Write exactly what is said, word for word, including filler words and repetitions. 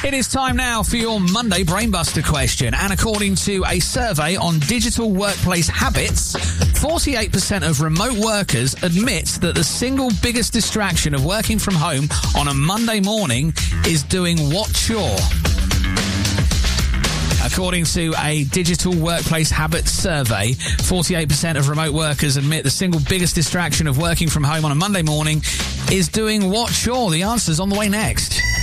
It is time now for your Monday Brainbuster question. And according to a survey on digital workplace habits, forty-eight percent of remote workers admit that the single biggest distraction of working from home on a Monday morning is doing what chore? According to a digital workplace habits survey, forty-eight percent of remote workers admit the single biggest distraction of working from home on a Monday morning is doing what chore? The answer's on the way next.